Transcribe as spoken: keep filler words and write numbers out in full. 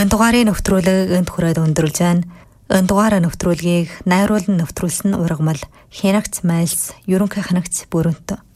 Энэ дугаарыг нэвтрүүлэг энд хүрээд өндөрлж байна. Энэ дугаараа нэвтрүүлгийг найруулан нэвтрүүлсэн ургамал Хянагц Майлс ерөнхий хянагч Бүрэнт.